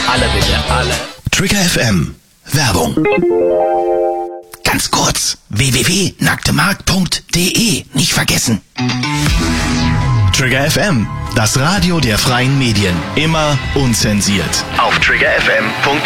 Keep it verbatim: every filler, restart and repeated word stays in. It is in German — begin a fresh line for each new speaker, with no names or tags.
Alle bitte, alle.
Trigger F M. Werbung. Ganz kurz. w w w punkt nacktemarkt punkt de. Nicht vergessen. Trigger F M. Das Radio der freien Medien. Immer unzensiert.
Auf trigger f m punkt